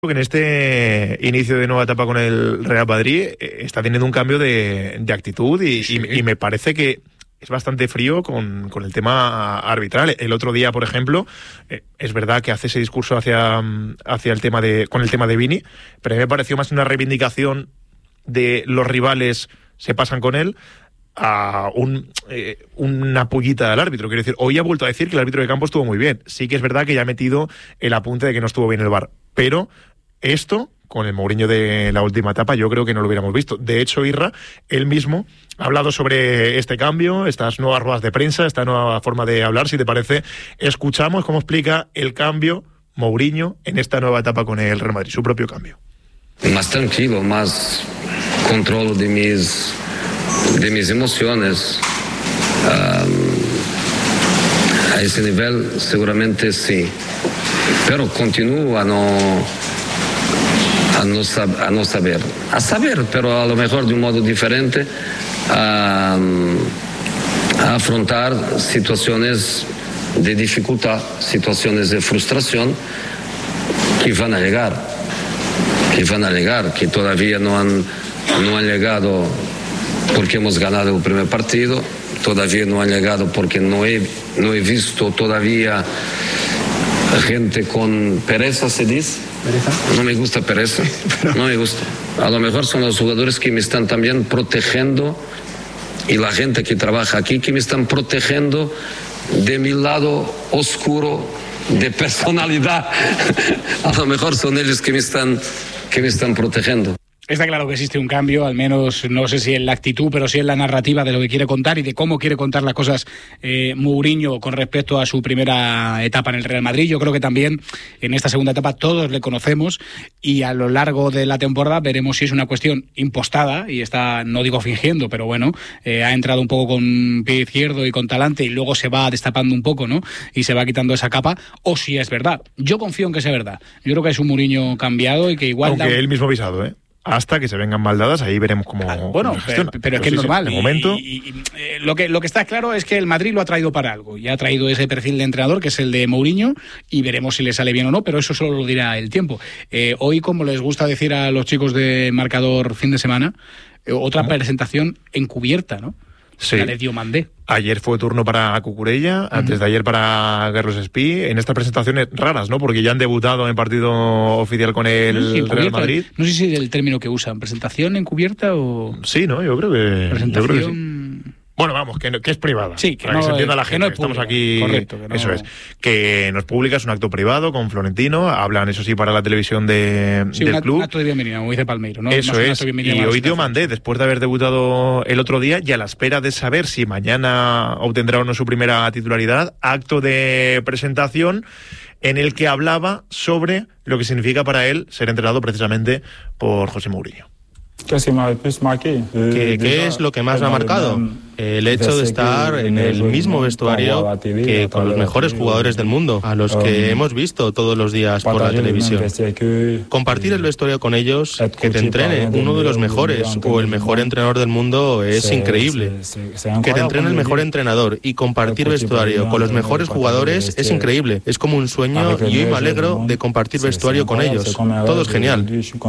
Que en este inicio de nueva etapa con el Real Madrid está teniendo un cambio de actitud y me parece que es bastante frío con el tema arbitral. El otro día, por ejemplo, es verdad que hace ese discurso hacia el tema con el tema de Vini, pero a mí me pareció más una reivindicación de los rivales se pasan con él a una pollita al árbitro. Quiero decir, hoy ha vuelto a decir que el árbitro de campo estuvo muy bien. Sí que es verdad que ya ha metido el apunte de que no estuvo bien el VAR, pero esto, con el Mourinho de la última etapa, yo creo que no lo hubiéramos visto. De hecho, Irra, él mismo, ha hablado sobre este cambio, estas nuevas ruedas de prensa, esta nueva forma de hablar. Si te parece, escuchamos cómo explica el cambio Mourinho en esta nueva etapa con el Real Madrid, su propio cambio. Más tranquilo, más control de mis emociones. A ese nivel seguramente sí, pero continúo a saber, pero a lo mejor de un modo diferente, a afrontar situaciones de dificultad, situaciones de frustración que van a llegar, que todavía no han llegado porque hemos ganado el primer partido, todavía no han llegado porque no he visto todavía gente con pereza, se dice. No me gusta pereza, no me gusta. A lo mejor son los jugadores que me están también protegiendo y la gente que trabaja aquí que me están protegiendo de mi lado oscuro de personalidad. A lo mejor son ellos que me están protegiendo. Está claro que existe un cambio, al menos no sé si en la actitud, pero sí en la narrativa de lo que quiere contar y de cómo quiere contar las cosas Mourinho con respecto a su primera etapa en el Real Madrid. Yo creo que también en esta segunda etapa todos le conocemos y a lo largo de la temporada veremos si es una cuestión impostada y está, no digo fingiendo, pero bueno, ha entrado un poco con pie izquierdo y con talante y luego se va destapando un poco, ¿no? Y se va quitando esa capa, o si es verdad. Yo confío en que sea verdad. Yo creo que es un Mourinho cambiado y que igual... Aunque él mismo avisado, hasta que se vengan maldadas, ahí veremos cómo gestiona. Pero es que es normal. De momento... Lo que está claro es que el Madrid lo ha traído para algo. Y ha traído ese perfil de entrenador, que es el de Mourinho, y veremos si le sale bien o no, pero eso solo lo dirá el tiempo. Hoy, como les gusta decir a los chicos de Marcador fin de semana, otra presentación encubierta, ¿no? Sí. La de Diomandé. Ayer fue turno para Cucurella, antes de ayer para Carlos Espí, en estas presentaciones raras, ¿no? Porque ya han debutado en partido oficial con el Real Madrid. No sé si es el término que usan, ¿presentación encubierta o...? Sí, ¿no? Yo creo que... Presentación... Yo creo que sí. Bueno, vamos, que es privada. Sí, que para no, que se entienda la gente, no es estamos pública. aquí. Correcto, que no... Eso es. Que no es pública, es un acto privado con Florentino. Hablan, eso sí, para la televisión del club. Un acto de bienvenida, como dice Palmeiro, ¿no? Eso es. Y hoy Diomandé, después de haber debutado el otro día y a la espera de saber si mañana obtendrá o no su primera titularidad, acto de presentación en el que hablaba sobre lo que significa para él ser entrenado precisamente por José Mourinho. ¿Qué es lo que más me ha marcado? El hecho de estar en el mismo vestuario que con los mejores jugadores del mundo, a los que hemos visto todos los días por la televisión. Compartir el vestuario con ellos, que te entrene uno de los mejores o el mejor entrenador del mundo es increíble. Que te entrene el mejor entrenador y compartir vestuario con los mejores jugadores es increíble. Es como un sueño y hoy me alegro de compartir vestuario con ellos. Todo es genial.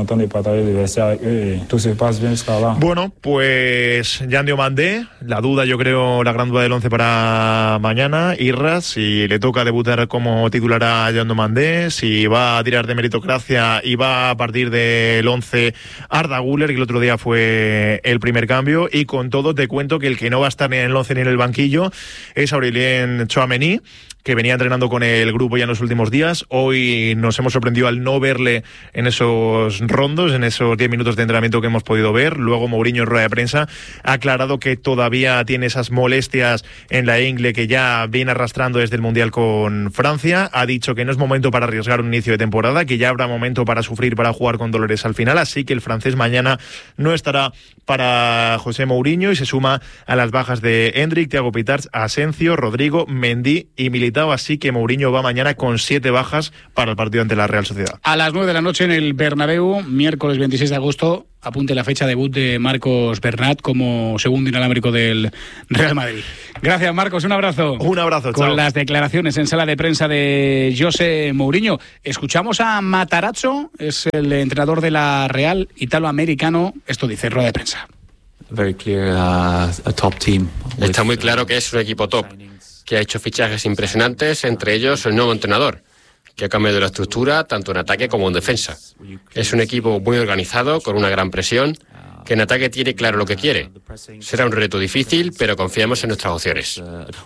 Bueno, pues Jan Diomandé, la duda, yo creo, la gran duda del 11 para mañana. Irra, si le toca debutar como titular a Jan Diomandé, si va a tirar de meritocracia y va a partir del 11 Arda Güler, que el otro día fue el primer cambio. Y con todo te cuento que el que no va a estar ni en el 11 ni en el banquillo es Aurélien Tchouaméni, que venía entrenando con el grupo ya en los últimos días. Hoy nos hemos sorprendido al no verle en esos rondos, en esos 10 minutos de entrenamiento que hemos podido ver. Luego Mourinho en rueda de prensa ha aclarado que todavía tiene esas molestias en la ingle que ya viene arrastrando desde el Mundial con Francia. Ha dicho que no es momento para arriesgar un inicio de temporada, que ya habrá momento para sufrir, para jugar con dolores al final. Así que el francés mañana no estará para José Mourinho y se suma a las bajas de Endrick, Thiago Pitarch, Asensio, Rodrigo, Mendy y Militao. Militao, así que Mourinho va mañana con 7 bajas para el partido ante la Real Sociedad. A las 9 de la noche en el Bernabéu, miércoles 26 de agosto, apunte la fecha debut de Marcos Bernat como segundo inalámbrico del Real Madrid. Gracias, Marcos, un abrazo. Un abrazo, chao. Con las declaraciones en sala de prensa de José Mourinho. Escuchamos a Matarazzo, es el entrenador de la Real, italoamericano. Esto dice rueda de prensa. Está muy claro que es un equipo top, que ha hecho fichajes impresionantes, entre ellos el nuevo entrenador, que ha cambiado la estructura tanto en ataque como en defensa. Es un equipo muy organizado, con una gran presión, que en ataque tiene claro lo que quiere. Será un reto difícil, pero confiamos en nuestras opciones.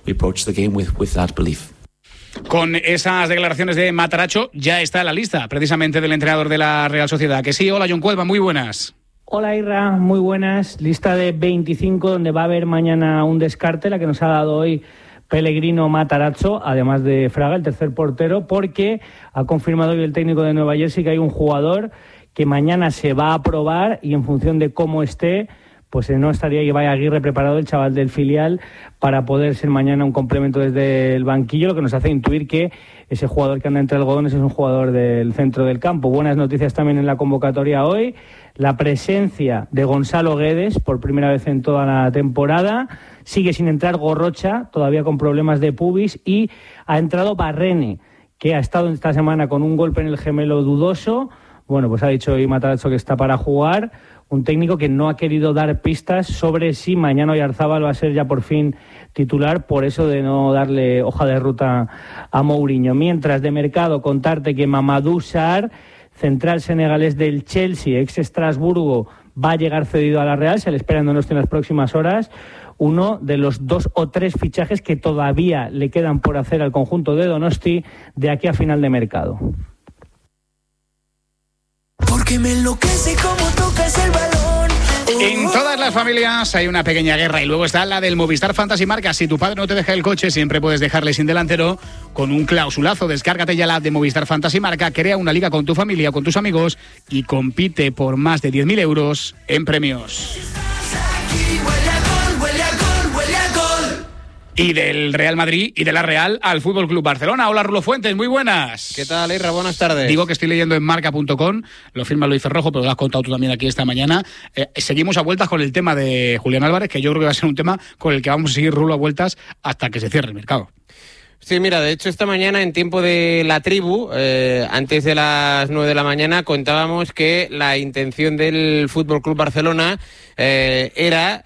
Con esas declaraciones de Matarazzo ya está la lista, precisamente, del entrenador de la Real Sociedad. Que sí, hola John Cuelva, muy buenas. Hola Irra, muy buenas. Lista de 25 donde va a haber mañana un descarte, la que nos ha dado hoy Pellegrino Matarazzo, además de Fraga, el tercer portero, porque ha confirmado hoy el técnico de Nueva Jersey que hay un jugador que mañana se va a probar y en función de cómo esté, pues no estaría Ibai Aguirre preparado, el chaval del filial, para poder ser mañana un complemento desde el banquillo, lo que nos hace intuir que ese jugador que anda entre algodones es un jugador del centro del campo. Buenas noticias también en la convocatoria hoy, la presencia de Gonzalo Guedes por primera vez en toda la temporada. Sigue sin entrar Gorrocha, todavía con problemas de pubis, y ha entrado Barrene, que ha estado esta semana con un golpe en el gemelo dudoso. Bueno, pues ha dicho hoy Matarazzo que está para jugar. Un técnico que no ha querido dar pistas sobre si mañana Oyarzabal va a ser ya por fin titular, por eso de no darle hoja de ruta a Mourinho. Mientras, de mercado, contarte que Mamadou Sarr, central senegalés del Chelsea, ex Estrasburgo, va a llegar cedido a la Real, se le espera en Donosti en las próximas horas. Uno de los 2 o 3 fichajes que todavía le quedan por hacer al conjunto de Donosti de aquí a final de mercado. Porque me enloquece como tocas el balón. En todas las familias hay una pequeña guerra y luego está la del Movistar Fantasy Marca. Si tu padre no te deja el coche, siempre puedes dejarle sin delantero con un clausulazo. Descárgate ya la app de Movistar Fantasy Marca, crea una liga con tu familia, con tus amigos y compite por más de 10.000 euros en premios. Y del Real Madrid y de la Real al Fútbol Club Barcelona. Hola, Rulo Fuentes, muy buenas. ¿Qué tal, Irra? Buenas tardes. Digo que estoy leyendo en marca.com, lo firma Luis Ferrojo, pero lo has contado tú también aquí esta mañana. Seguimos a vueltas con el tema de Julián Álvarez, que yo creo que va a ser un tema con el que vamos a seguir, Rulo, a vueltas hasta que se cierre el mercado. Sí, mira, de hecho esta mañana en tiempo de la tribu, antes de las 9 de la mañana, contábamos que la intención del Fútbol Club Barcelona era,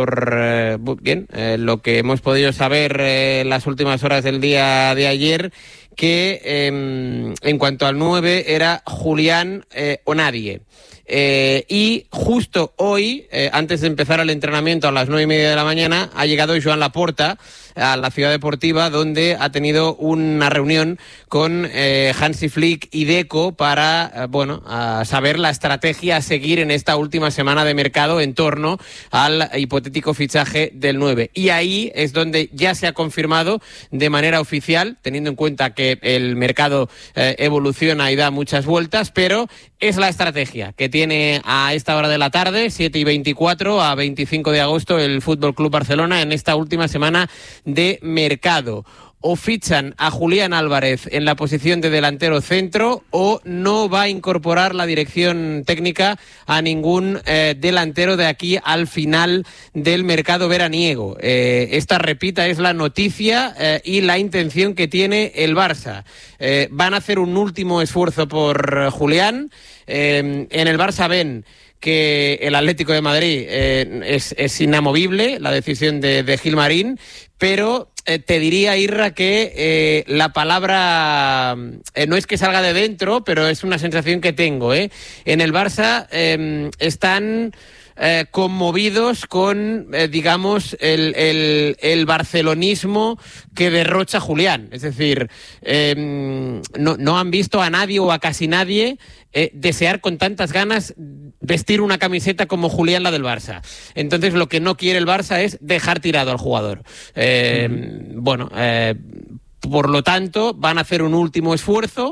lo que hemos podido saber en las últimas horas del día de ayer, que en cuanto al 9 era Julián o nadie. Y justo hoy, antes de empezar el entrenamiento a las 9:30 de la mañana, ha llegado Joan Laporta a la Ciudad Deportiva, donde ha tenido una reunión con Hansi Flick y Deco para a saber la estrategia a seguir en esta última semana de mercado en torno al hipotético fichaje del 9. Y ahí es donde ya se ha confirmado de manera oficial, teniendo en cuenta que el mercado evoluciona y da muchas vueltas, pero es la estrategia que tiene a esta hora de la tarde, 7:24 a 25 de agosto, el Fútbol Club Barcelona en esta última semana de mercado. O fichan a Julián Álvarez en la posición de delantero centro, o no va a incorporar la dirección técnica a ningún delantero de aquí al final del mercado veraniego. Esta, repita, es la noticia y la intención que tiene el Barça. Van a hacer un último esfuerzo por Julián. En el Barça ven que el Atlético de Madrid es inamovible, la decisión de Gilmarín, pero te diría, Irra, que la palabra no es que salga de dentro, pero es una sensación que tengo. En el Barça están conmovidos con, digamos, el barcelonismo que derrocha Julián. Es decir, no han visto a nadie o a casi nadie desear con tantas ganas vestir una camiseta como Julián, la del Barça. Entonces, lo que no quiere el Barça es dejar tirado al jugador. Por lo tanto, van a hacer un último esfuerzo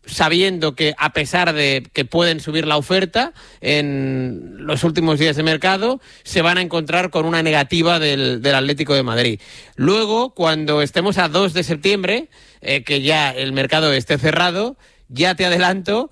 sabiendo que a pesar de que pueden subir la oferta en los últimos días de mercado, se van a encontrar con una negativa del Atlético de Madrid. Luego, cuando estemos a 2 de septiembre, que ya el mercado esté cerrado, ya te adelanto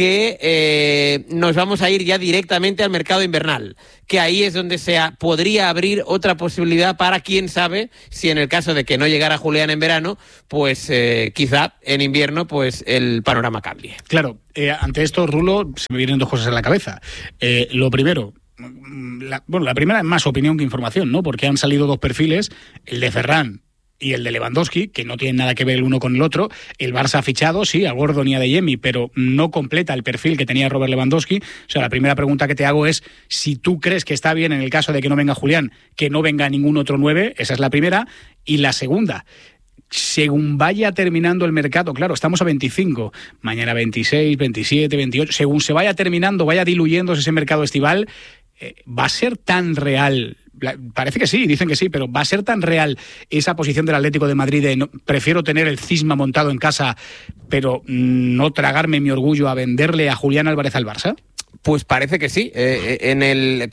que nos vamos a ir ya directamente al mercado invernal, que ahí es donde podría abrir otra posibilidad para quién sabe si en el caso de que no llegara Julián en verano, pues quizá en invierno pues el panorama cambie. Claro, ante esto, Rulo, se me vienen dos cosas en la cabeza. Lo primero, la primera es más opinión que información, ¿no? Porque han salido dos perfiles, el de Ferran y el de Lewandowski, que no tienen nada que ver el uno con el otro. El Barça ha fichado, sí, a Gordon y a Adeyemi, pero no completa el perfil que tenía Robert Lewandowski. O sea, la primera pregunta que te hago es si tú crees que está bien en el caso de que no venga Julián, que no venga ningún otro 9, esa es la primera. Y la segunda, según vaya terminando el mercado, claro, estamos a 25, mañana 26, 27, 28, según se vaya terminando, vaya diluyéndose ese mercado estival, ¿va a ser tan real? Parece que sí, dicen que sí, pero ¿va a ser tan real esa posición del Atlético de Madrid de prefiero tener el cisma montado en casa, pero no tragarme mi orgullo a venderle a Julián Álvarez al Barça? Pues parece que sí. El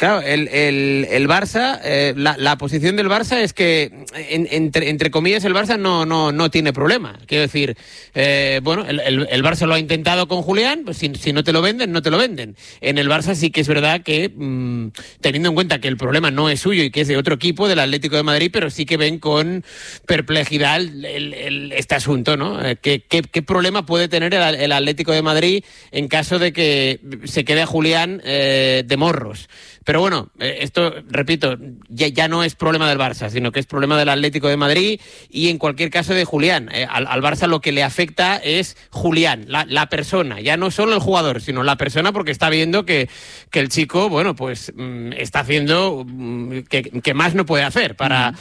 Barça, la posición del Barça es que, entre comillas, el Barça no tiene problema. Quiero decir, bueno, el Barça lo ha intentado con Julián, pues si no te lo venden, no te lo venden. En el Barça sí que es verdad que, teniendo en cuenta que el problema no es suyo y que es de otro equipo, del Atlético de Madrid, pero sí que ven con perplejidad este asunto, ¿no? ¿Qué problema puede tener el Atlético de Madrid en caso de que se quede a Julián de morros? Pero bueno, esto, repito, ya no es problema del Barça, sino que es problema del Atlético de Madrid y en cualquier caso de Julián. Al Barça lo que le afecta es Julián, la persona, ya no solo el jugador, sino la persona, porque está viendo que el chico, bueno, pues está haciendo que más no puede hacer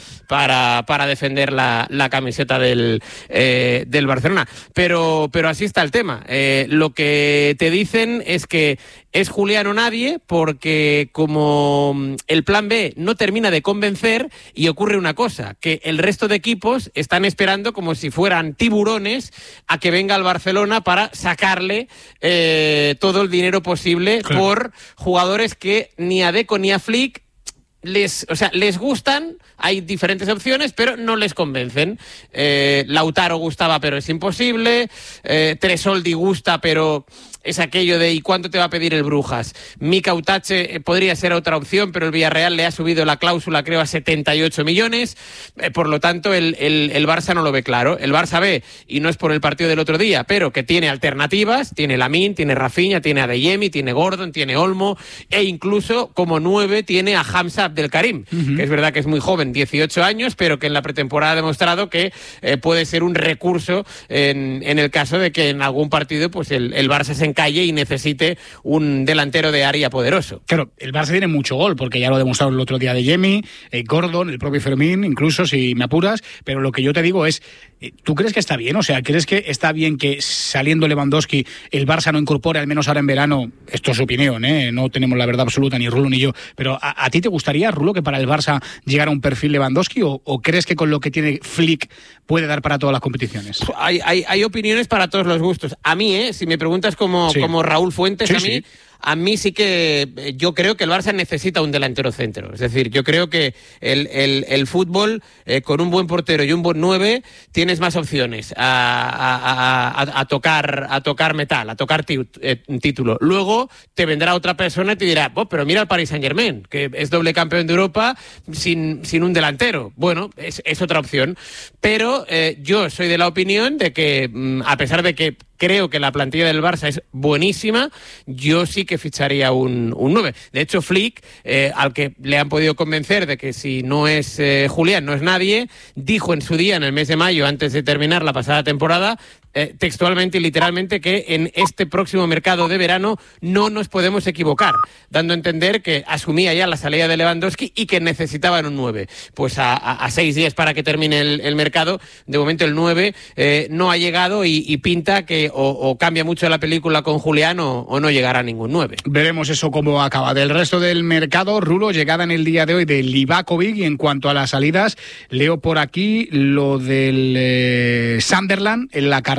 para defender la camiseta del Barcelona. Pero así está el tema. Lo que te dicen es que es Julián o nadie, porque como el plan B no termina de convencer, y ocurre una cosa, que el resto de equipos están esperando como si fueran tiburones a que venga al Barcelona para sacarle todo el dinero posible, claro, por jugadores que ni a Deco ni a Flick les gustan. Hay diferentes opciones, pero no les convencen. Lautaro gustaba, pero es imposible. Tresoldi gusta, pero es aquello de ¿y cuánto te va a pedir el Brujas? Mika Utache podría ser otra opción, pero el Villarreal le ha subido la cláusula, creo, a 78 millones. Por lo tanto, el Barça no lo ve claro. El Barça ve, y no es por el partido del otro día, pero que tiene alternativas. Tiene Lamine, tiene Rafinha, tiene Adeyemi, tiene Gordon, tiene Olmo, e incluso como 9 tiene a Hamza Abdelkarim, que es verdad que es muy joven, 18 años, pero que en la pretemporada ha demostrado que puede ser un recurso en el caso de que en algún partido pues el Barça se calle y necesite un delantero de área poderoso. Claro, el Barça tiene mucho gol, porque ya lo demostraron el otro día de Yemi, Gordon, el propio Fermín, incluso si me apuras, pero lo que yo te digo es, ¿tú crees que está bien? O sea, ¿crees que está bien que saliendo Lewandowski el Barça no incorpore, al menos ahora en verano, esto es su opinión, no tenemos la verdad absoluta, ni Rulo ni yo, pero ¿a ti te gustaría, Rulo, que para el Barça llegara un perfil Lewandowski, o crees que con lo que tiene Flick puede dar para todas las competiciones? Hay opiniones para todos los gustos. A mí, si me preguntas como Raúl Fuentes, sí, a mí sí que yo creo que el Barça necesita un delantero centro. Es decir, yo creo que el fútbol, con un buen portero y un buen 9, tienes más opciones a tocar metal, a tocar título. Luego te vendrá otra persona y te dirá, pero mira al Paris Saint-Germain, que es doble campeón de Europa sin un delantero. Bueno, es otra opción. Pero yo soy de la opinión de que, a pesar de que creo que la plantilla del Barça es buenísima, yo sí que ficharía un 9. De hecho, Flick, al que le han podido convencer de que si no es Julián, no es nadie, dijo en su día, en el mes de mayo, antes de terminar la pasada temporada, textualmente y literalmente, que en este próximo mercado de verano no nos podemos equivocar, dando a entender que asumía ya la salida de Lewandowski y que necesitaban un 9. Pues a 6 días para que termine el mercado, de momento el 9 no ha llegado y pinta que o cambia mucho la película con Julián o no llegará ningún 9. Veremos eso cómo acaba. Del resto del mercado, Rulo, llegada en el día de hoy de Livakovic, y en cuanto a las salidas, leo por aquí lo del Sunderland en la carrera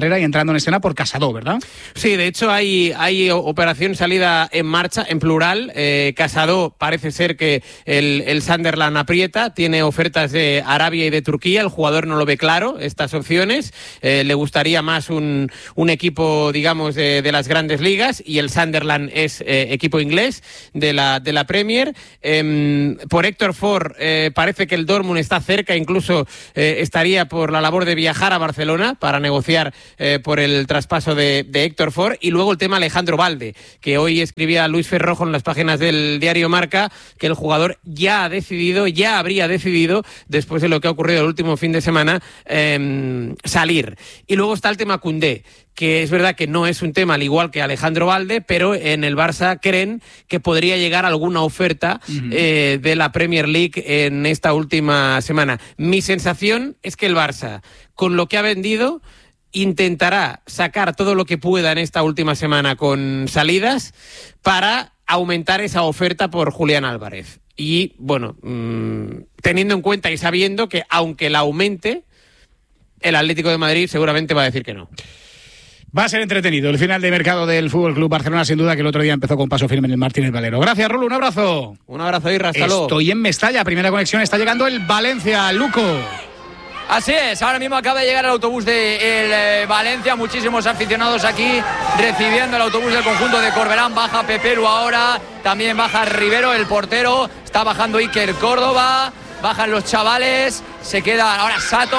carrera y entrando en escena por Casado, ¿verdad? Sí, de hecho hay operación salida en marcha, en plural. Casado parece ser que el Sunderland aprieta, tiene ofertas de Arabia y de Turquía, el jugador no lo ve claro, estas opciones. Le gustaría más un equipo, digamos, de las grandes ligas, y el Sunderland es equipo inglés de la Premier. Por Héctor Ford parece que el Dortmund está cerca, incluso estaría por la labor de viajar a Barcelona para negociar por el traspaso de Héctor Ford. Y luego el tema Alejandro Balde, que hoy escribía Luis Ferrojo en las páginas del diario Marca que el jugador ya habría decidido, después de lo que ha ocurrido el último fin de semana, salir. Y luego está el tema Koundé, que es verdad que no es un tema al igual que Alejandro Balde, pero en el Barça creen que podría llegar alguna oferta de la Premier League en esta última semana. Mi sensación es que el Barça, con lo que ha vendido, intentará sacar todo lo que pueda en esta última semana con salidas para aumentar esa oferta por Julián Álvarez. Y, bueno, teniendo en cuenta y sabiendo que aunque la aumente, el Atlético de Madrid seguramente va a decir que no. Va a ser entretenido el final de mercado del Fútbol Club Barcelona, sin duda, que el otro día empezó con paso firme en el Martínez Valero. Gracias, Rulo, un abrazo. Un abrazo, Irra, hasta luego. Estoy en Mestalla, primera conexión, está llegando el Valencia, Luco. Así es, ahora mismo acaba de llegar el autobús del Valencia, muchísimos aficionados aquí recibiendo el autobús del conjunto de Corberán. Baja Pepelu ahora, también baja Rivero, el portero, está bajando Iker Córdoba, bajan los chavales, se queda ahora Sato.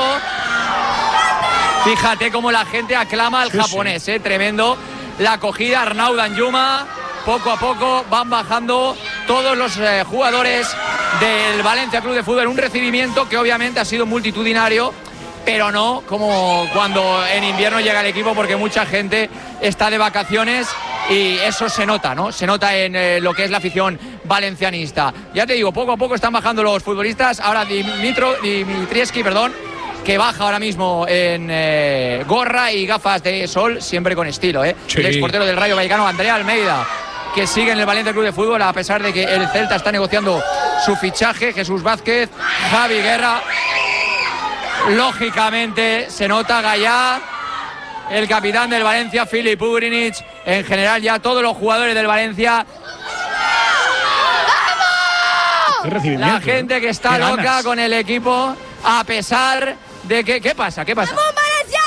Fíjate cómo la gente aclama al japonés, tremendo. La acogida, Arnaud Danjuma, poco a poco van bajando todos los jugadores del Valencia Club de Fútbol. Un recibimiento que obviamente ha sido multitudinario, pero no como cuando en invierno llega el equipo, porque mucha gente está de vacaciones y eso se nota, ¿no? Se nota en lo que es la afición valencianista. Ya te digo, poco a poco están bajando los futbolistas. Ahora Dimitrievski, que baja ahora mismo en gorra y gafas de sol, siempre con estilo, Sí. El exportero del Rayo Vallecano, Andrea Almeida, que sigue en el Valencia Club de Fútbol a pesar de que el Celta está negociando su fichaje. Jesús Vázquez, Javi Guerra, lógicamente se nota Gallá, el capitán del Valencia, Filip Ugrinic, en general ya todos los jugadores del Valencia. La gente que está loca con el equipo, a pesar de que... ¿Qué pasa? ¡Vamos, Valencia!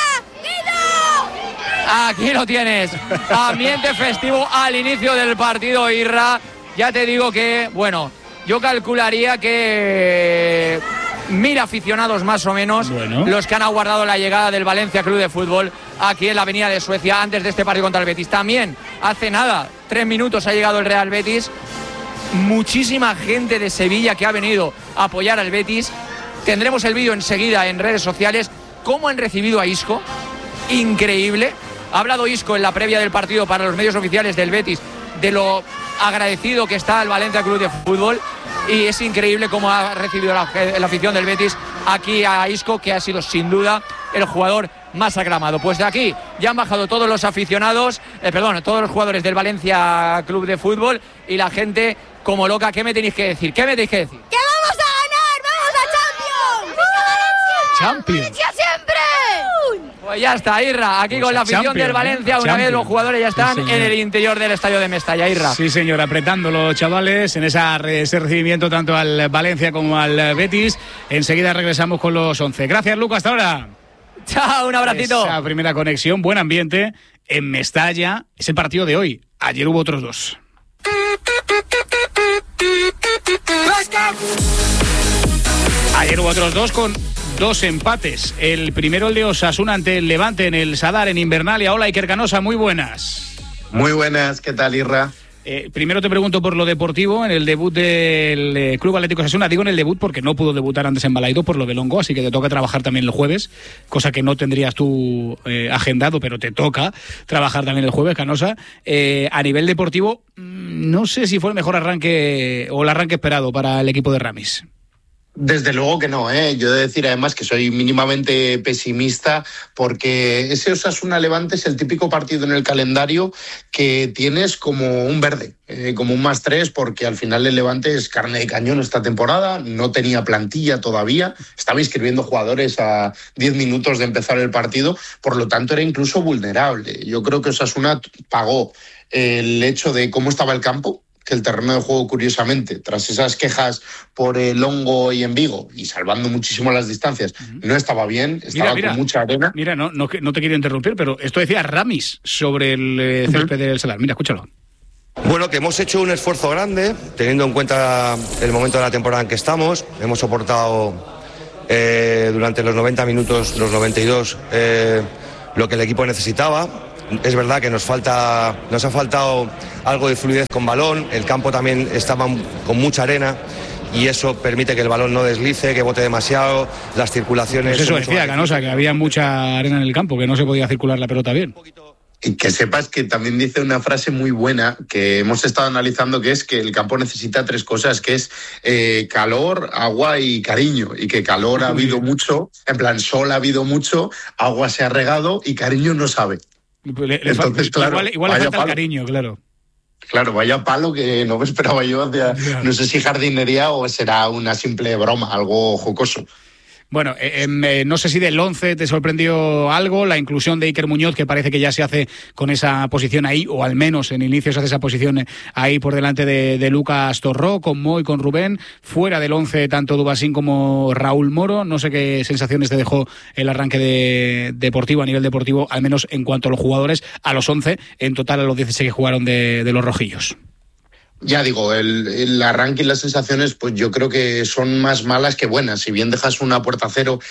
Aquí lo tienes. Ambiente festivo al inicio del partido, Irra. Ya te digo que, bueno, yo calcularía que 1.000 aficionados más o menos, los que han aguardado la llegada del Valencia Club de Fútbol aquí en la Avenida de Suecia antes de este partido contra el Betis. También hace nada, 3 minutos ha llegado el Real Betis. Muchísima gente de Sevilla que ha venido a apoyar al Betis. Tendremos el vídeo enseguida en redes sociales. ¿Cómo han recibido a Isco? Increíble. Ha hablado Isco en la previa del partido para los medios oficiales del Betis de lo agradecido que está el Valencia Club de Fútbol, y es increíble cómo ha recibido la afición del Betis aquí a Isco, que ha sido sin duda el jugador más aclamado. Pues de aquí ya han bajado todos los aficionados, todos los jugadores del Valencia Club de Fútbol, y la gente como loca. ¿Qué me tenéis que decir? ¡Que vamos a ganar! ¡Vamos a Champions! ¡Valencia siempre! Pues ya está, Irra, aquí con la afición del Valencia. Una vez los jugadores ya están en el interior del estadio de Mestalla, Irra. Sí, señor, apretando los chavales en ese recibimiento tanto al Valencia como al Betis. Enseguida regresamos con los 11. Gracias, Luco, hasta ahora. Chao, un abracito. Esa primera conexión, buen ambiente en Mestalla. Es el partido de hoy. Ayer hubo otros dos. Ayer hubo otros dos con 2 empates. El primero, el de Osasuna ante el Levante en el Sadar, en Invernalia. Hola, Iker Canosa, muy buenas. Muy buenas, ¿qué tal, Irra? Primero te pregunto por lo deportivo, en el debut del Club Atlético Osasuna. Digo en el debut porque no pudo debutar antes en Balaido por lo de Longo, así que te toca trabajar también el jueves, cosa que no tendrías tú agendado, pero te toca trabajar también el jueves, Canosa. A nivel deportivo, no sé si fue el mejor arranque o el arranque esperado para el equipo de Ramis. Desde luego que no, ¿eh? Yo he de decir además que soy mínimamente pesimista porque ese Osasuna-Levante es el típico partido en el calendario que tienes como un verde, como un +3, porque al final el Levante es carne de cañón esta temporada, no tenía plantilla todavía, estaba inscribiendo jugadores a 10 minutos de empezar el partido, por lo tanto era incluso vulnerable. Yo creo que Osasuna pagó el hecho de cómo estaba el campo, que el terreno de juego, curiosamente, tras esas quejas por el hongo y en Vigo, y salvando muchísimo las distancias, no estaba bien, estaba con mucha arena. Mira, no te quiero interrumpir, pero esto decía Ramis sobre el césped del Sadar. Mira, escúchalo. Bueno, que hemos hecho un esfuerzo grande, teniendo en cuenta el momento de la temporada en que estamos. Hemos soportado durante los 90 minutos, los 92, lo que el equipo necesitaba. Es verdad que nos ha faltado algo de fluidez con balón, el campo también estaba con mucha arena y eso permite que el balón no deslice, que bote demasiado, las circulaciones... Pues eso decía Canosa, que había mucha arena en el campo, que no se podía circular la pelota bien. Y que sepas que también dice una frase muy buena que hemos estado analizando, que es que el campo necesita 3 cosas, que es calor, agua y cariño. Y que calor ha habido mucho, en plan sol ha habido mucho, agua se ha regado y cariño no sabe. Entonces, claro, igual le falta el cariño, claro. Claro, vaya palo que no me esperaba yo. No sé si jardinería o será una simple broma, algo jocoso. Bueno, no sé si del 11 te sorprendió algo, la inclusión de Iker Muñoz, que parece que ya se hace con esa posición ahí, o al menos en inicio se hace esa posición ahí por delante de Lucas Torró, con Mo y con Rubén, fuera del 11 tanto Dubasín como Raúl Moro. No sé qué sensaciones te dejó el arranque deportivo, a nivel deportivo, al menos en cuanto a los jugadores, a los 11, en total a los 16 que jugaron de los rojillos. Ya digo, el arranque y las sensaciones, pues yo creo que son más malas que buenas. Si bien dejas una puerta a cero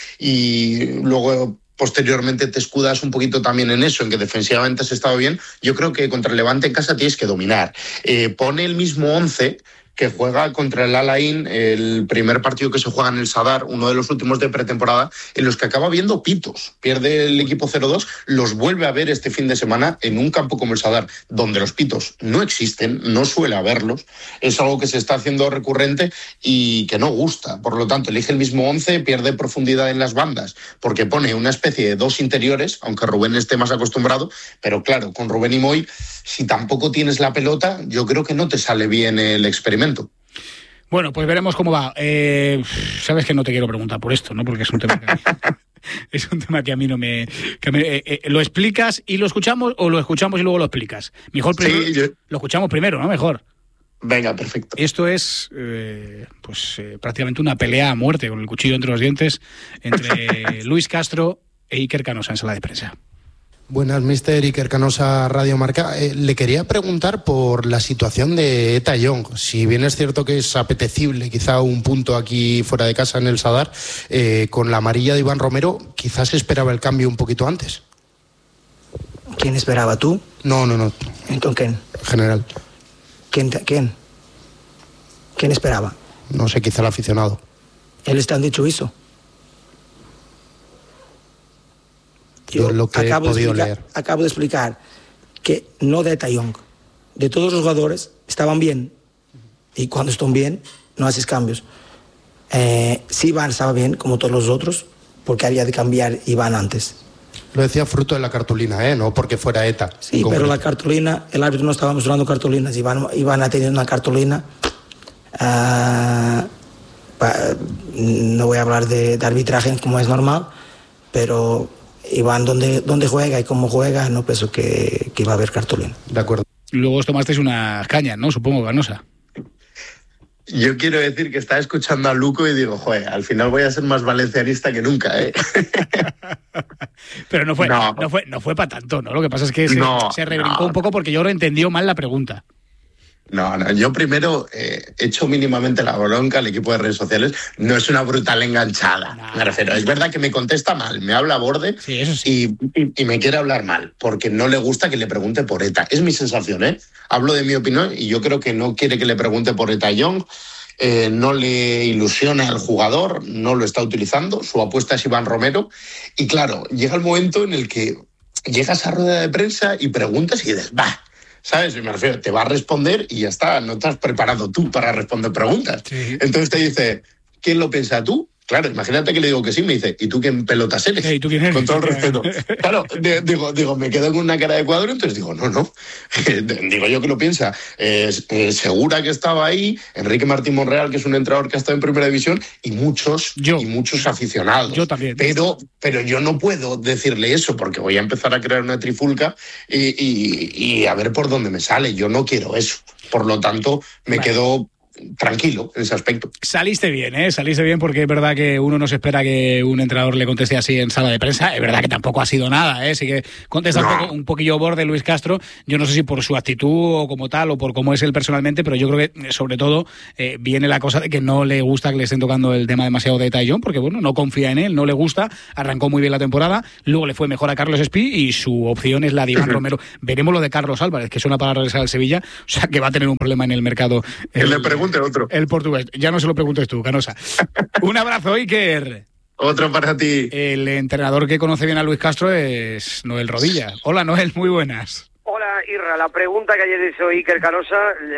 y luego posteriormente te escudas un poquito también en eso, en que defensivamente has estado bien, yo creo que contra el Levante en casa tienes que dominar. Pone el mismo 11 que juega contra el Al-Ain, el primer partido que se juega en el Sadar, uno de los últimos de pretemporada, en los que acaba viendo pitos. Pierde el equipo 0-2, los vuelve a ver este fin de semana en un campo como el Sadar, donde los pitos no existen, no suele haberlos. Es algo que se está haciendo recurrente y que no gusta. Por lo tanto, elige el mismo 11, pierde profundidad en las bandas, porque pone una especie de 2 interiores, aunque Rubén esté más acostumbrado, pero claro, con Rubén y Moy, si tampoco tienes la pelota, yo creo que no te sale bien el experimento. Bueno, pues veremos cómo va. Sabes que no te quiero preguntar por esto, ¿no? Porque es un tema que a mí no me... ¿Lo explicas y lo escuchamos o lo escuchamos y luego lo explicas? Mejor primero, sí, lo escuchamos primero, ¿no? Mejor. Venga, perfecto. Esto es prácticamente una pelea a muerte con el cuchillo entre los dientes entre Luis Castro e Iker Canosa en sala de prensa. Buenas, mister Iker Canosa, Radio Marca. Le quería preguntar por la situación de Eta Young. Si bien es cierto que es apetecible quizá un punto aquí fuera de casa en el Sadar, con la amarilla de Iván Romero, quizás esperaba el cambio un poquito antes. ¿Quién esperaba, tú? No. ¿Entonces quién? General. ¿Quién? ¿Quién esperaba? No sé, quizá el aficionado. ¿Él está dicho eso? Yo lo que he podido leer. Acabo de explicar que no de Eta Young, de todos los jugadores estaban bien, y cuando están bien no haces cambios. Sí, Iván estaba bien como todos los otros, porque había de cambiar Iván antes. Lo decía fruto de la cartulina, no porque fuera Eta. Sí, pero la cartulina, el árbitro no estaba mostrando cartulinas. Iván ha tenido una cartulina. No voy a hablar de arbitraje como es normal, pero Iván, donde juega y cómo juega, no pienso que iba a haber cartulina. De acuerdo. Luego os tomasteis unas cañas, ¿no? Supongo, Canosa. Yo quiero decir que estaba escuchando a Luco y digo, joder, al final voy a ser más valencianista que nunca, ¿eh? Pero no fue para tanto, ¿no? Lo que pasa es que se rebrincó un poco porque yo lo entendió mal la pregunta. No, yo primero he hecho mínimamente la bronca al equipo de redes sociales. No es una brutal enganchada, me refiero. Es verdad que me contesta mal, me habla a borde, sí, eso sí. y me quiere hablar mal, porque no le gusta que le pregunte por Eta. Es mi sensación, ¿eh? Hablo de mi opinión y yo creo que no quiere que le pregunte por Eta Young. No le ilusiona al jugador, no lo está utilizando. Su apuesta es Iván Romero. Y claro, llega el momento en el que llegas a rueda de prensa y preguntas y dices, ¡bah! ¿Sabes? Me refiero, te va a responder y ya está, no te has preparado tú para responder preguntas. Sí. Entonces te dice, ¿quién lo piensa? ¿Tú? Claro, imagínate que le digo que sí, me dice, ¿y tú quién pelotas eres? ¿Y tú quién eres? Con todo el respeto. Claro, digo, me quedo con una cara de cuadro, entonces digo, no. Digo yo que lo piensa. Segura que estaba ahí, Enrique Martín Monreal, que es un entrenador que ha estado en Primera División, y muchos aficionados. Yo también. Pero yo no puedo decirle eso, porque voy a empezar a crear una trifulca y a ver por dónde me sale. Yo no quiero eso. Por lo tanto, me quedo tranquilo en ese aspecto. Saliste bien, porque es verdad que uno no se espera que un entrenador le conteste así en sala de prensa. Es verdad que tampoco ha sido nada, sí que contesta un poquillo borde Luis Castro. Yo no sé si por su actitud o como tal, o por cómo es él personalmente, pero yo creo que sobre todo viene la cosa de que no le gusta que le estén tocando el tema demasiado de Taillon, porque bueno, no confía en él, no le gusta, arrancó muy bien la temporada, luego le fue mejor a Carlos Espí y su opción es la de Iván Romero. Veremos lo de Carlos Álvarez, que suena para regresar al Sevilla, o sea que va a tener un problema en el mercado. Le pregunte otro. El portugués. Ya no se lo preguntes tú, Canosa. Un abrazo, Iker. Otro para ti. El entrenador que conoce bien a Luis Castro es Noel Rodilla. Hola, Noel, muy buenas. Hola, Irra. La pregunta que ayer hizo Iker Canosa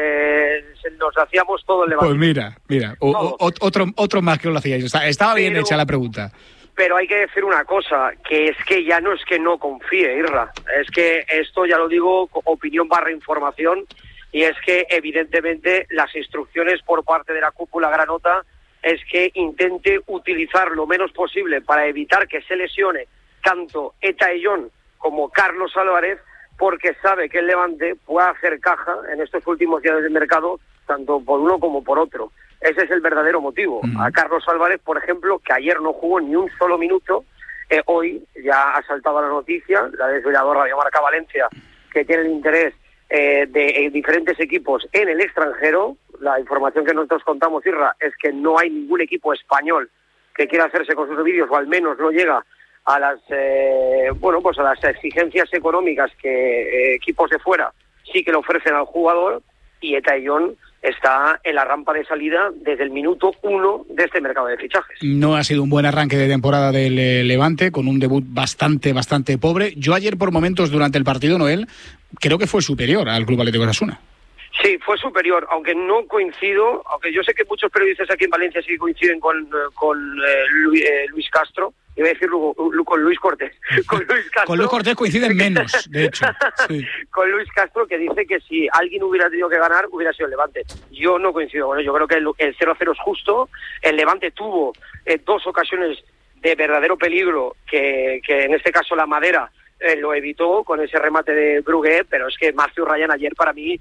nos hacíamos todo el debate. Pues mira, otro más que lo hacía yo. Estaba bien hecha la pregunta. Pero hay que decir una cosa, que es que ya no es que no confíe, Irra. Es que esto, ya lo digo, opinión / información, y es que evidentemente las instrucciones por parte de la cúpula granota es que intente utilizar lo menos posible para evitar que se lesione tanto Taillon como Carlos Álvarez, porque sabe que el Levante puede hacer caja en estos últimos días del mercado, tanto por uno como por otro. Ese es el verdadero motivo. A Carlos Álvarez, por ejemplo, que ayer no jugó ni un solo minuto, hoy ya ha saltado la noticia, la desvelador Radio Marca Valencia, que tiene el interés de diferentes equipos en el extranjero. La información que nosotros contamos, Irra, es que no hay ningún equipo español que quiera hacerse con sus vídeos, o al menos no llega a las a las exigencias económicas que equipos de fuera sí que le ofrecen al jugador, y Taillon está en la rampa de salida desde el minuto 1 de este mercado de fichajes. No ha sido un buen arranque de temporada del Levante, con un debut bastante pobre. Yo ayer por momentos durante el partido, Noel, creo que fue superior al Club Atlético de Osasuna. Sí, fue superior, aunque no coincido, aunque yo sé que muchos periodistas aquí en Valencia sí coinciden con Luis Castro. Iba a decir con Luis Cortés. Con Luis Castro. Con Luis Cortés coinciden menos, de hecho. Sí. Con Luis Castro, que dice que si alguien hubiera tenido que ganar, hubiera sido el Levante. Yo no coincido con él. Yo creo que el 0-0 es justo. El Levante tuvo 2 ocasiones de verdadero peligro, que en este caso la Madera lo evitó con ese remate de Brugué, pero es que Marcio Ryan ayer para mí,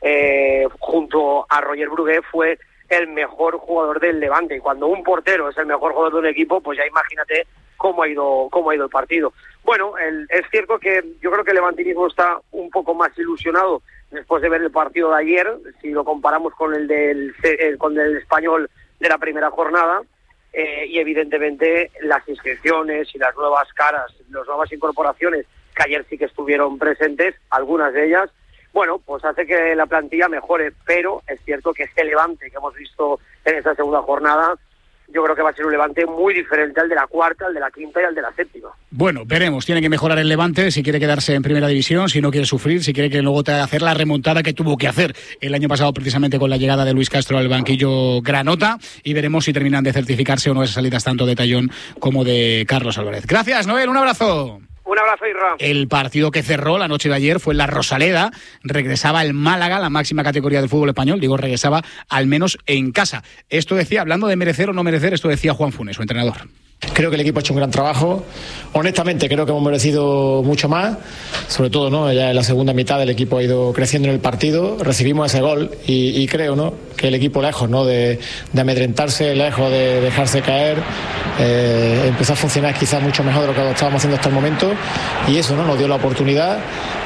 junto a Roger Brugué, fue el mejor jugador del Levante. Y cuando un portero es el mejor jugador de un equipo, pues ya imagínate cómo ha ido el partido. Bueno, es cierto que yo creo que el levantinismo está un poco más ilusionado después de ver el partido de ayer, si lo comparamos con el del Español de la primera jornada, y evidentemente las inscripciones y las nuevas caras, las nuevas incorporaciones que ayer sí que estuvieron presentes, algunas de ellas, bueno, pues hace que la plantilla mejore, pero es cierto que este Levante que hemos visto en esta segunda jornada, yo creo que va a ser un Levante muy diferente al de la cuarta, al de la quinta y al de la séptima. Bueno, veremos. Tiene que mejorar el Levante si quiere quedarse en primera división, si no quiere sufrir, si quiere que luego te haga hacer la remontada que tuvo que hacer el año pasado precisamente con la llegada de Luis Castro al banquillo granota, y veremos si terminan de certificarse o no esas salidas tanto de Taillon como de Carlos Álvarez. Gracias, Noel. Un abrazo. Un abrazo, Irra. El partido que cerró la noche de ayer fue en la Rosaleda. Regresaba el Málaga, la máxima categoría del fútbol español. Digo, regresaba al menos en casa. Esto decía, hablando de merecer o no merecer, esto decía Juan Funes, su entrenador. Creo que el equipo ha hecho un gran trabajo. Honestamente, creo que hemos merecido mucho más. Sobre todo, ¿no? Ya en la segunda mitad el equipo ha ido creciendo en el partido. Recibimos ese gol y creo, ¿no?, que el equipo, lejos, ¿no?, de amedrentarse, lejos de dejarse caer, empezó a funcionar quizás mucho mejor de lo que estábamos haciendo hasta el momento. Y eso, ¿no?, nos dio la oportunidad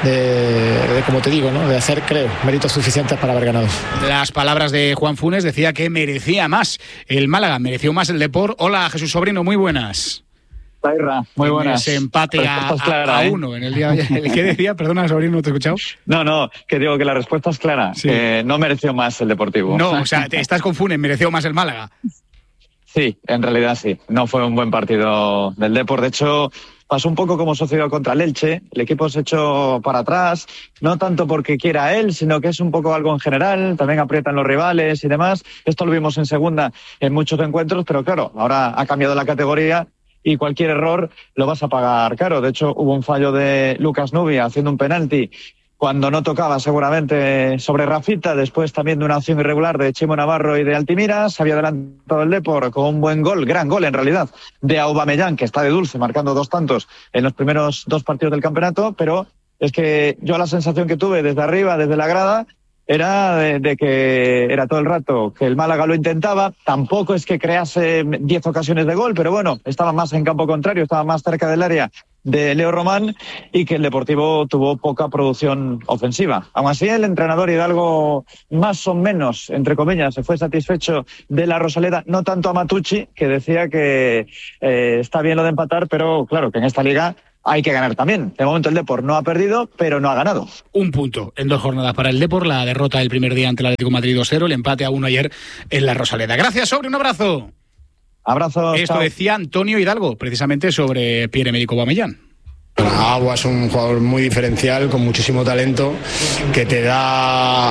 de como te digo, ¿no?, de hacer, creo, méritos suficientes para haber ganado. Las palabras de Juan Funes, decía que merecía más el Málaga, mereció más el Depor. Hola, Jesús Sobrino, muy buenas. Irra, muy buenas. Ese empate a 1 en el día de ayer. ¿Qué decía? Perdona, Sobrino, ¿no te he escuchado? No, que digo que la respuesta es clara. Sí. No mereció más el Deportivo. No, o sea, te estás confundiendo, mereció más el Málaga. Sí, en realidad sí. No fue un buen partido del Depor. De hecho, pasó un poco como sucedió contra el Elche. El equipo se echó para atrás, no tanto porque quiera él, sino que es un poco algo en general. También aprietan los rivales y demás. Esto lo vimos en segunda en muchos encuentros, pero claro, ahora ha cambiado la categoría y cualquier error lo vas a pagar caro. De hecho, hubo un fallo de Lucas Nubia haciendo un penalti cuando no tocaba seguramente sobre Rafita, después también de una acción irregular de Chimo Navarro y de Altimira. Se había adelantado el Depor con un buen gol, gran gol en realidad, de Aubameyang, que está de dulce, marcando 2 tantos en los primeros 2 partidos del campeonato, pero es que yo la sensación que tuve desde arriba, desde la grada, era de que era todo el rato que el Málaga lo intentaba. Tampoco es que crease 10 ocasiones de gol, pero bueno, estaba más en campo contrario, estaba más cerca del área de Leo Román, y que el Deportivo tuvo poca producción ofensiva. Aún así, el entrenador Hidalgo, más o menos, entre comillas, se fue satisfecho de la Rosaleda, no tanto a Matucci, que decía que está bien lo de empatar, pero claro, que en esta liga hay que ganar también. De momento el Depor no ha perdido, pero no ha ganado. 1 punto en 2 jornadas para el Depor, la derrota del primer día ante el Atlético de Madrid 2-0, el empate a 1 ayer en la Rosaleda. Gracias, Sobri, un abrazo. Abrazo. Esto chao. decía Antonio Hidalgo, precisamente sobre Pierre-Emerick Aubameyang. Agua es un jugador muy diferencial, con muchísimo talento, que te da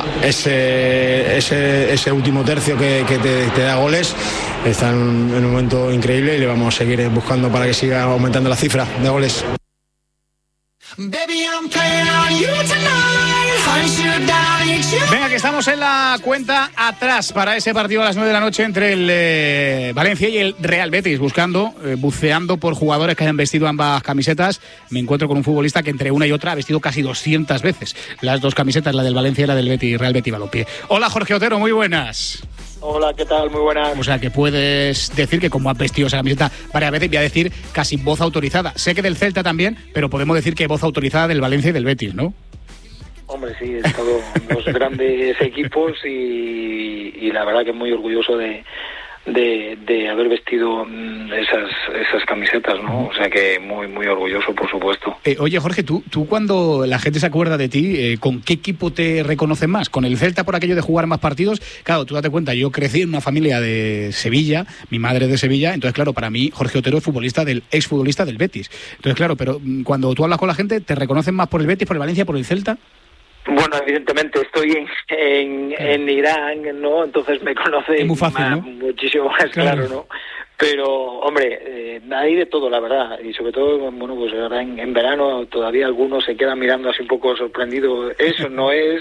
ese último tercio que te da goles. Está en un momento increíble y le vamos a seguir buscando para que siga aumentando la cifra de goles. Venga, que estamos en la cuenta atrás para ese partido a las 9 de la noche entre el Valencia y el Real Betis, buceando por jugadores que hayan vestido ambas camisetas. Me encuentro con un futbolista que entre una y otra ha vestido casi 200 veces las 2 camisetas, la del Valencia y la del Betis, Real Betis Balompié. Hola, Jorge Otero, muy buenas. Hola, ¿qué tal? Muy buenas. O sea, que puedes decir que como has vestido esa camiseta varias veces, voy a decir casi voz autorizada. Sé que del Celta también, pero podemos decir que voz autorizada del Valencia y del Betis, ¿no? Hombre, sí, es todo dos grandes equipos y la verdad que muy orgulloso de haber vestido esas camisetas, ¿no? O sea que muy muy orgulloso, por supuesto. Oye, Jorge, tú cuando la gente se acuerda de ti, ¿con qué equipo te reconocen más? ¿Con el Celta por aquello de jugar más partidos? Claro, tú date cuenta, yo crecí en una familia de Sevilla, mi madre es de Sevilla, entonces claro, para mí Jorge Otero es exfutbolista del Betis. Entonces claro, pero cuando tú hablas con la gente, ¿te reconocen más por el Betis, por el Valencia, por el Celta? Bueno, evidentemente estoy en Irán, ¿no? Entonces me conoce muy fácil, ¿no? Muchísimo más claro, ¿no? Pero, hombre, hay de todo, la verdad. Y sobre todo, bueno, pues ahora en verano todavía algunos se quedan mirando así un poco sorprendidos. Eso no es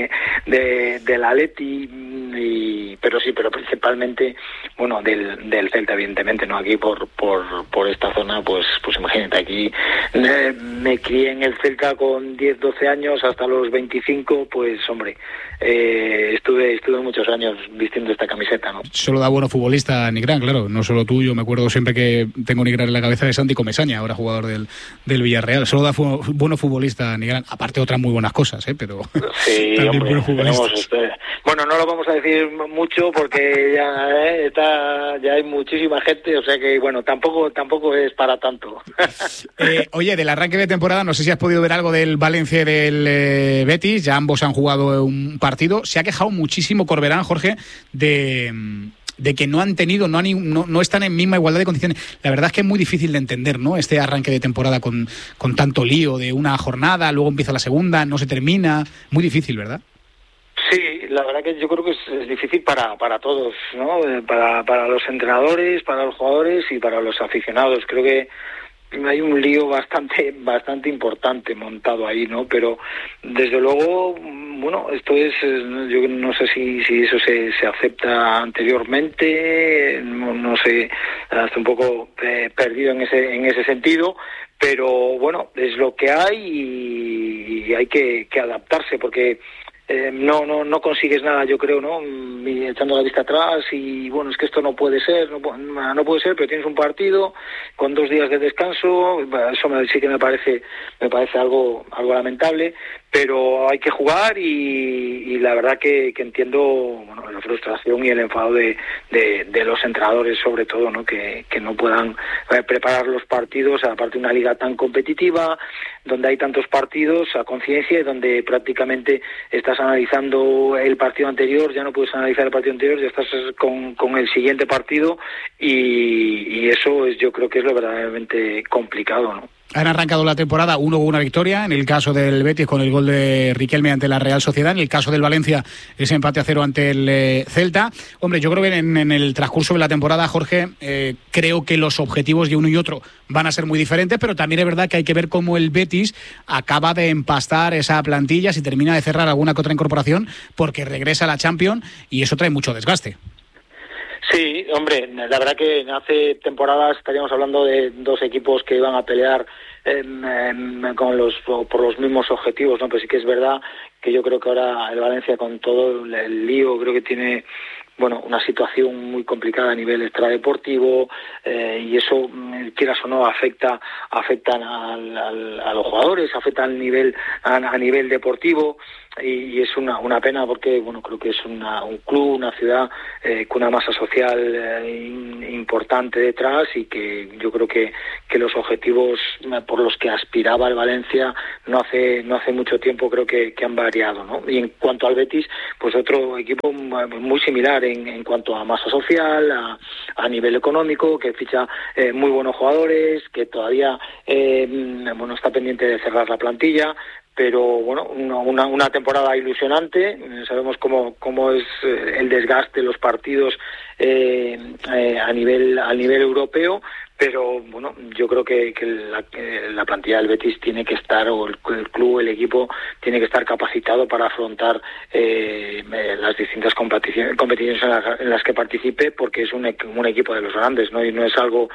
del Atleti, pero sí, pero principalmente, bueno, del Celta, evidentemente, ¿no? Aquí por esta zona, pues imagínate, aquí me crié en el Celta con 10, 12 años, hasta los 25, pues, hombre, estuve muchos años vistiendo esta camiseta, ¿no? Solo da bueno futbolista Nigrán, claro, no solo tú. Yo me acuerdo siempre que tengo Nigrán en la cabeza de Santi Comesaña, ahora jugador del Villarreal. Solo da bueno futbolista Nigrán, aparte otras muy buenas cosas, pero sí, también hombre, buenos futbolistas. Bueno, no lo vamos a decir mucho porque ya hay muchísima gente, o sea que bueno, tampoco es para tanto. Oye, del arranque de temporada, no sé si has podido ver algo del Valencia y del Betis, ya ambos han jugado un partido. Se ha quejado muchísimo Corberán, Jorge, de que no han tenido, no están en misma igualdad de condiciones. La verdad es que es muy difícil de entender, ¿no? Este arranque de temporada con tanto lío de una jornada, luego empieza la segunda, no se termina. Muy difícil, ¿verdad? Sí, la verdad que yo creo que es difícil para todos, ¿no? Para los entrenadores, para los jugadores y para los aficionados. Creo que hay un lío bastante importante montado ahí, ¿no? Pero desde luego, bueno, esto es, yo no sé si eso se acepta anteriormente, no sé, hasta un poco perdido en ese sentido, pero bueno, es lo que hay y hay que adaptarse, porque no consigues nada, yo creo, ¿no? Echando la vista atrás y bueno, es que esto no puede ser, pero tienes un partido con 2 días de descanso, eso sí que me parece algo lamentable, pero hay que jugar y la verdad que entiendo, bueno, la frustración y el enfado de los entrenadores, sobre todo, ¿no? Que no puedan preparar los partidos, aparte de una liga tan competitiva, donde hay tantos partidos a conciencia y donde prácticamente estás analizando el partido anterior, ya no puedes analizar el partido anterior, ya estás con el siguiente partido y eso yo creo que es lo verdaderamente complicado, ¿no? han arrancado la temporada, uno con una victoria, en el caso del Betis con el gol de Riquelme ante la Real Sociedad, en el caso del Valencia ese empate a 0 ante el Celta. Hombre, yo creo que en el transcurso de la temporada, Jorge, creo que los objetivos de uno y otro van a ser muy diferentes, pero también es verdad que hay que ver cómo el Betis acaba de empastar esa plantilla, si termina de cerrar alguna que otra incorporación, porque regresa a la Champions y eso trae mucho desgaste. Sí, hombre, la verdad que hace temporadas estaríamos hablando de dos equipos que iban a pelear por los mismos objetivos, ¿no? Pero sí que es verdad que yo creo que ahora el Valencia, con todo el lío, creo que tiene una situación muy complicada a nivel extradeportivo, y eso, quieras o no, afecta a los jugadores, afecta a nivel deportivo, y es una pena porque creo que es un club, una ciudad con una masa social importante detrás, y que yo creo que los objetivos por los que aspiraba el Valencia no hace mucho tiempo creo que han variado, ¿no? Y en cuanto al Betis, pues otro equipo muy similar en cuanto a masa social, a nivel económico, que ficha muy buenos jugadores, que todavía está pendiente de cerrar la plantilla, pero una temporada ilusionante. Sabemos cómo es el desgaste de los partidos a nivel europeo, pero yo creo que la plantilla del Betis tiene que estar, o el club, el equipo tiene que estar capacitado para afrontar las distintas competiciones en las que participe, porque es un equipo de los grandes, ¿no? Y no es algo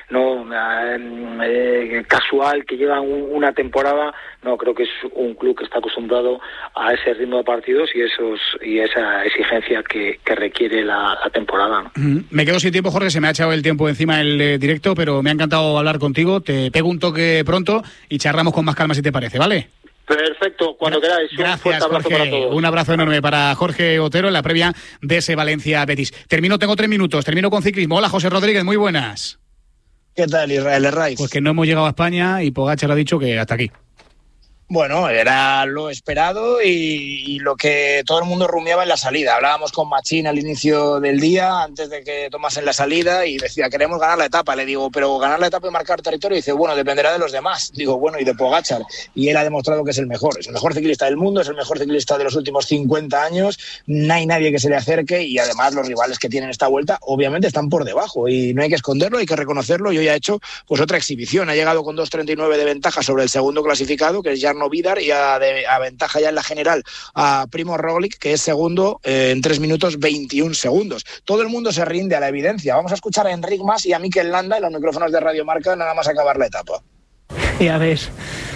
casual que lleva una temporada. No, creo que es un club que está acostumbrado a ese ritmo de partidos y esa exigencia que requiere la temporada, ¿no? Me quedo sin tiempo, Jorge, se me ha echado el tiempo encima el directo, pero me ha encantado hablar contigo. Te pego un toque pronto y charlamos con más calma, si te parece, ¿vale? Perfecto, cuando queráis. Gracias, Jorge. Un abrazo enorme para Jorge Otero en la previa de ese Valencia-Betis. Tengo 3 minutos, termino con ciclismo. Hola, José Rodríguez, muy buenas. ¿Qué tal, Israel Herraiz? Pues que no hemos llegado a España y Pogačar ha dicho que hasta aquí. Bueno, era lo esperado y lo que todo el mundo rumiaba en la salida. Hablábamos con Machín al inicio del día, antes de que tomasen la salida, y decía, queremos ganar la etapa. Le digo, pero ganar la etapa y marcar territorio. Y dice, bueno, dependerá de los demás. Digo, bueno, y de Pogačar. Y él ha demostrado que es el mejor. Es el mejor ciclista del mundo, es el mejor ciclista de los últimos 50 años. No hay nadie que se le acerque, y además los rivales que tienen esta vuelta obviamente están por debajo. Y no hay que esconderlo, hay que reconocerlo. Y hoy ha hecho pues otra exhibición. Ha llegado con 2.39 de ventaja sobre el segundo clasificado, que es Jarno Vidar, y aventaja ya en la general a Primož Roglič, que es segundo en 3 minutos 21 segundos. Todo el mundo se rinde a la evidencia. Vamos a escuchar a Enric Mas y a Mikel Landa en los micrófonos de Radio Marca nada más acabar la etapa. Ya veis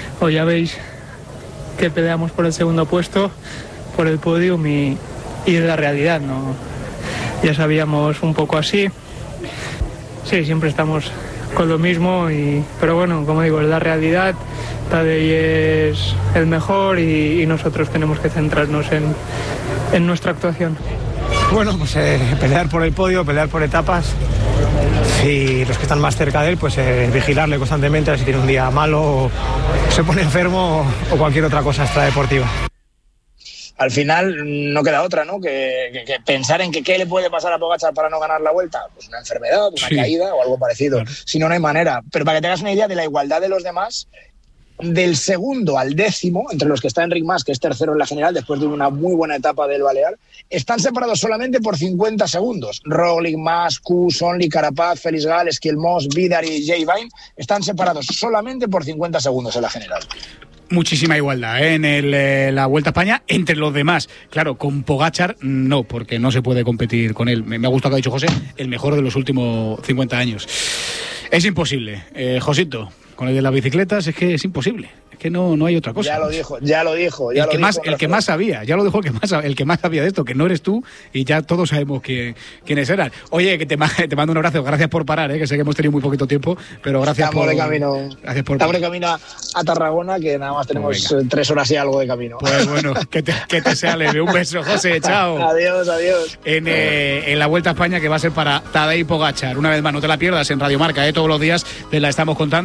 que peleamos por el segundo puesto, por el podium, y es la realidad, ¿no? Ya sabíamos un poco así. Sí, siempre estamos con lo mismo, pero bueno, como digo, es la realidad. Tadej es el mejor y nosotros tenemos que centrarnos en nuestra actuación. Bueno, pues pelear por el podio, pelear por etapas, y los que están más cerca de él, pues vigilarle constantemente a ver si tiene un día malo, o se pone enfermo, o cualquier otra cosa extradeportiva. Al final no queda otra, ¿no? Que pensar en qué le puede pasar a Pogačar para no ganar la vuelta. Pues una enfermedad, una caída o algo parecido. Claro. Si no hay manera. Pero para que tengas una idea de la igualdad de los demás, del segundo al 10º, entre los que está Enric Mas, que es tercero en la general, después de una muy buena etapa del Balear, están separados solamente por 50 segundos. Roglič, Mas, Kuss, Only, Carapaz, Félix Gall, Esquilmós, Vidar y Jay Vine están separados solamente por 50 segundos en la general. Muchísima igualdad en la Vuelta a España entre los demás. Claro, con Pogačar no, porque no se puede competir con él. Me ha gustado que ha dicho José, el mejor de los últimos 50 años. Es imposible. Josito, con el de las bicicletas es que es imposible. Es que no hay otra cosa. Ya lo dijo. El que más sabía, ya lo dijo el que más sabía de esto, que no eres tú, y ya todos sabemos quiénes eran. Oye, que te mando un abrazo, gracias por parar, que sé que hemos tenido muy poquito tiempo, pero gracias Estamos de camino a Tarragona, que nada más tenemos 3 horas y algo de camino. Pues bueno, que te sea leve. Un beso, José, chao. Adiós. En la Vuelta a España, que va a ser para Tadej Pogačar. Una vez más, no te la pierdas en Radio Marca, todos los días te la estamos contando en la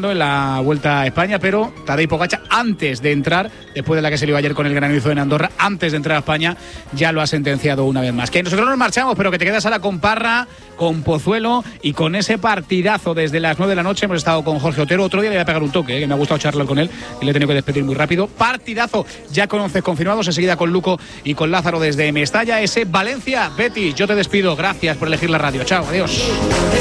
la Vuelta a España, pero Tadej Pogačar, antes de entrar, después de la que se le iba ayer con el granizo en Andorra, antes de entrar a España, ya lo ha sentenciado una vez más. Que nosotros nos marchamos, pero que te quedas ahora con Parra, con Pozuelo y con ese partidazo desde las 9 de la noche. Hemos estado con Jorge Otero. Otro día le voy a pegar un toque, que me ha gustado charlar con él y le he tenido que despedir muy rápido. Partidazo, ya con 11 confirmados, enseguida con Luco y con Lázaro desde Mestalla. Ese Valencia Betis. Yo te despido, gracias por elegir la radio. Chao, adiós.